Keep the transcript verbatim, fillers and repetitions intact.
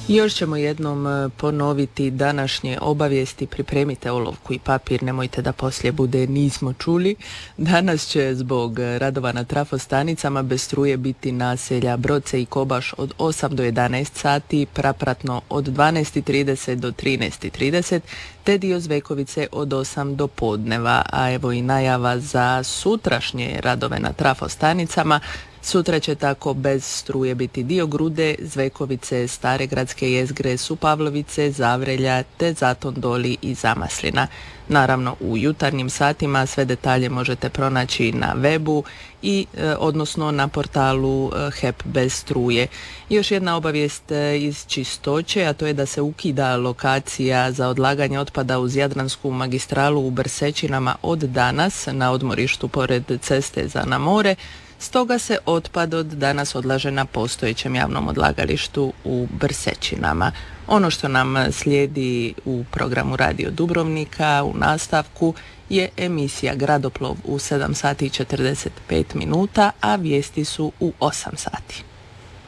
Još ćemo jednom ponoviti današnje obavijesti, pripremite olovku i papir, nemojte da poslije bude nismo čuli. Danas će zbog radova na trafostanicama bez struje biti naselja Broce i Kobaš od osam do jedanaest sati, Prapratno od dvanaest i trideset do trinaest i trideset, te dio Zvekovice od osam do podneva. A evo i najava za sutrašnje radove na trafostanicama. Sutra će tako bez struje biti dio Grude, Zvekovice, Stare gradske jezgre, Supavlovice, Zavrelja te Zaton Doli i Zamaslina. Naravno u jutarnjim satima sve detalje možete pronaći na webu i e, odnosno na portalu e, H E P bez struje. Još jedna obavijest e, iz čistoće, a to je da se ukida lokacija za odlaganje otpada uz Jadransku magistralu u Brsećinama od danas na odmorištu pored ceste za na more. Stoga se otpad od danas odlaže na postojećem javnom odlagalištu u Brsećinama. Ono što nam slijedi u programu Radio Dubrovnika u nastavku je emisija Gradoplov u sedam sati i četrdeset pet minuta, a vijesti su u osam sati.